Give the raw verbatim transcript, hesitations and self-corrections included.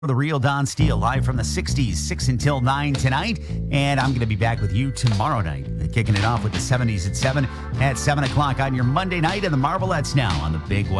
The Real Don Steele, live from the sixties, six until nine tonight. And I'm going to be back with you tomorrow night, kicking it off with the seventies at seven, at seven o'clock on your Monday night, and the Marvelettes now on the Big West.